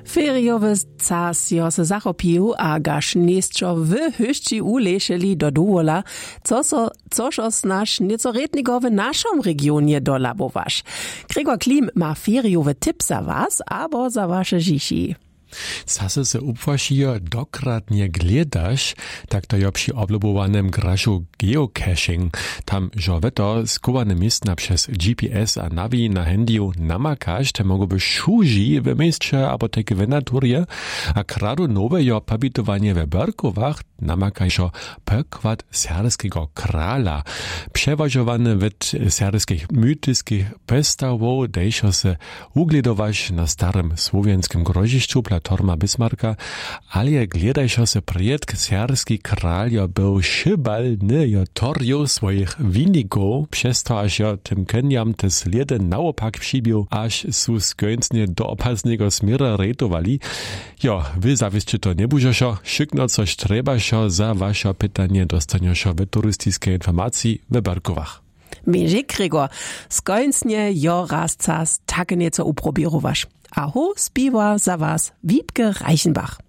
Feriowy czas jo se zachopił, a gaż niestczo w hyszci ulešeli do dowola, coż os nasz nieco rednigo w naszym regionie dolabowasz. Gregor Klim ma feriowy tip za was, abo za wasze dzieci. Zase se upłasijo dokratnie gledasz, tak to jo przy oblubowanym graszu geocaching. Tam żoweto skowane miejsca przez GPS a navi na handiu namakasz, te mogłyby szuzi w miejsce albo takie w naturze, a kradu nowe jo pobitowanie w Berkowach namakajszo pokład serskiego krala. Przeważowany wid serskich mytyskich pestawow, dejszo se ugledowasz na starym słowianskim groziszczu Torma Bismarcka, ale gledajšo se predk serski kralj jo był szybalny, jo torju swoich winników, przez to aż jo tym keniam te sliedy naopak przybił, aż su skończnie do opasnego smiera rejtowali. Jo, wy zawiscie to nie bużeszo, szykno coś trebaszo, za wasze pytanie dostanieszo w turystycznej informacji w Berkowach. Miejże, Gregor, skończnie jo raz czas takie nieco uprobirowasz. Aho, spiwa za was Wiebke Reichenbach.